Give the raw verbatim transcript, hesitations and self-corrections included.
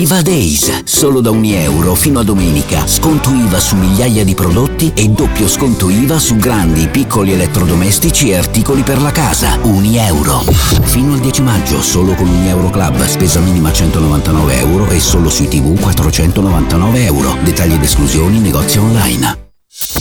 Univa Days. Solo da un euro fino a domenica. Sconto I V A su migliaia di prodotti e doppio sconto I V A su grandi, piccoli elettrodomestici e articoli per la casa. Un euro. Fino al dieci maggio, solo con un euro club. Spesa minima centonovantanove euro e solo sui tivù quattrocentonovantanove euro. Dettagli ed esclusioni, negozi online.